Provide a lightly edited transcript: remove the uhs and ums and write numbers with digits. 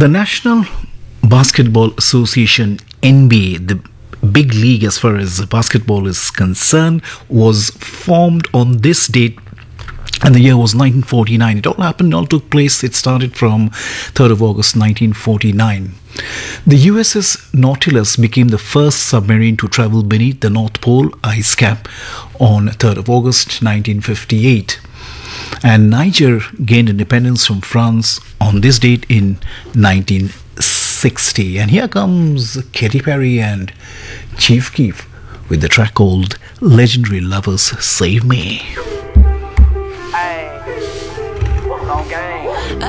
The National Basketball Association, NBA, the big league as far as basketball is concerned, was formed on this date, and the year was 1949. It all took place. It started from 3rd of August 1949. The USS Nautilus became the first submarine to travel beneath the North Pole ice cap on 3rd of August 1958. And Niger gained independence from France on this date in 1960. And here comes Katy Perry and Chief Keef with the track called Legendary Lovers Save Me.